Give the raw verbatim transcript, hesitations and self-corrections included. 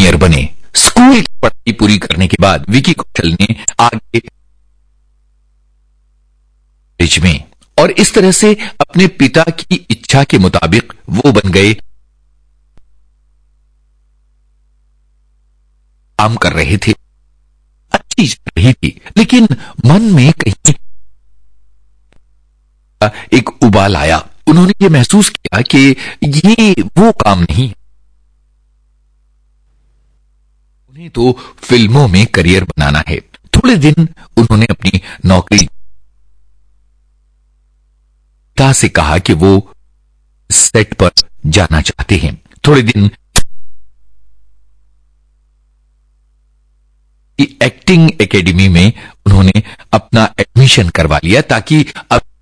Engineer बने। School की पढ़ाई पूरी करने के बाद विकी कौशल ने आगे कॉलेज में, और इस तरह से अपने पिता की इच्छा के मुताबिक वो बन गए, काम कर रहे थे, अच्छी चल रही थी, लेकिन मन में कहीं एक उबाल आया। उन्होंने ये महसूस किया कि ये वो काम नहीं, उन्हें तो फिल्मों में करियर बनाना है। थोड़े दिन उन्होंने अपनी नौकरी पिता से कहा कि वो सेट पर जाना चाहते हैं। थोड़े दिन एक्टिंग एकेडमी में उन्होंने अपना एडमिशन करवा लिया ताकि अब